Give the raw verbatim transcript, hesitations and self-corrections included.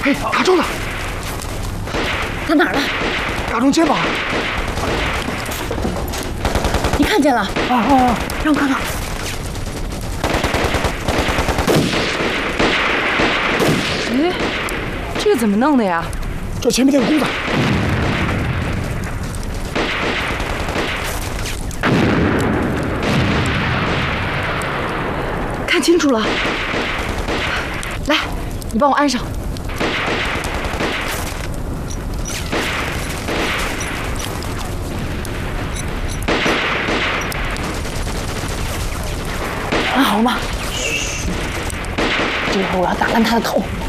嘿，打中了！ 打哪儿了？ 打中肩膀。 你看见了？ 啊啊啊！ 让我看看。 哎，这个怎么弄的呀？ 这前面那个弓子。 看清楚了，来，你帮我安上。 安好了吗？这会儿我要打烂他的头。